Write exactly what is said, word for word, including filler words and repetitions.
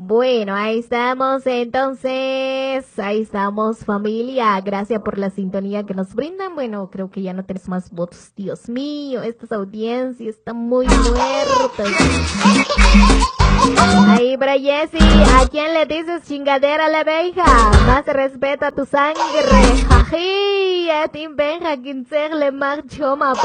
Bueno, ahí estamos entonces, ahí estamos familia, gracias por la sintonía que nos brindan. Bueno, creo que ya no tenemos más votos, Dios mío, estas audiencias están muy muertas. Ahí para Jessy, ¿a quién le dices chingadera la Benja? Más respeto a tu sangre, jají, a Tim Benja, quien se le marchó,